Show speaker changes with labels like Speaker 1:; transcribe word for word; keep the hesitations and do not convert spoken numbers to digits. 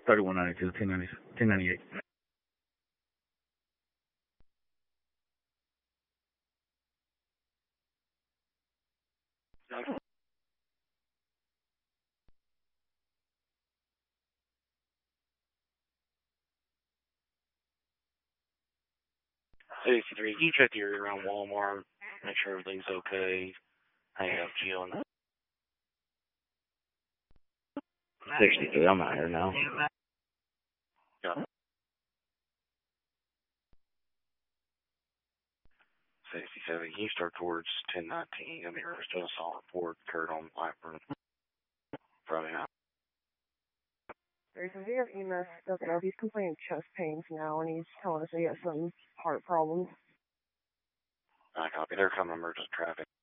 Speaker 1: thirty-one ninety-two, ten ninety, ten ninety-eight.
Speaker 2: sixty-three, you check the area around Walmart, make sure everything's okay. Hang up, Gio.
Speaker 3: sixty-three, I'm out here now.
Speaker 2: Yeah. sixty-seven, can you start towards ten nineteen? I mean, we're still a solid report, Kurt on Blackburn. Friday night.
Speaker 4: There's a V of E M S doesn't know. He's complaining of chest pains now, and he's telling us he has some heart problems.
Speaker 2: I copy. They're coming emergency traffic.